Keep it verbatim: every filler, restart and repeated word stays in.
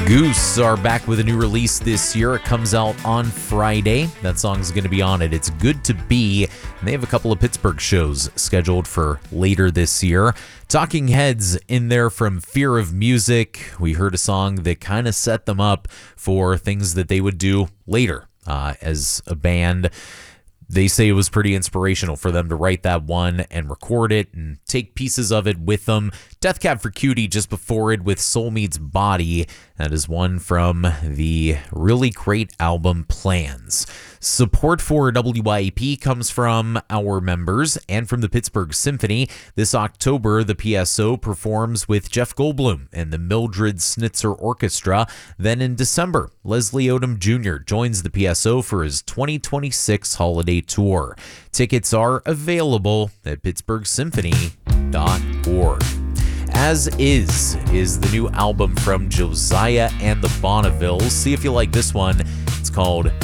Goose are back with a new release this year. It comes out on Friday. That song's going to be on it. It's Good to Be. And they have a couple of Pittsburgh shows scheduled for later this year. Talking Heads in there from Fear of Music. We heard a song that kind of set them up for things that they would do later uh, as a band. They say it was pretty inspirational for them to write that one and record it and take pieces of it with them. Death Cab for Cutie just before it with Soul Meets Body. That is one from the really great album Plans. Support for W Y A P comes from our members and from the Pittsburgh Symphony. This October, the P S O performs with Jeff Goldblum and the Mildred Snitzer Orchestra. Then in December, Leslie Odom Junior joins the P S O for his twenty twenty-six holiday tour. Tickets are available at pittsburgh symphony dot org. As Is is the new album from Josiah and the Bonnevilles. See if you like this one. It's called